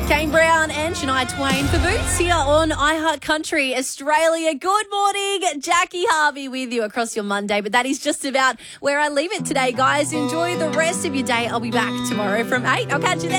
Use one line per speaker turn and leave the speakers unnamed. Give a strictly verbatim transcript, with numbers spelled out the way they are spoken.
Kane Brown and Shania Twain for Boots here on iHeart Country Australia. Good morning, Jackie Harvey with you across your Monday, but that is just about where I leave it today, guys. Enjoy the rest of your day. I'll be back tomorrow from eight. I'll catch you then.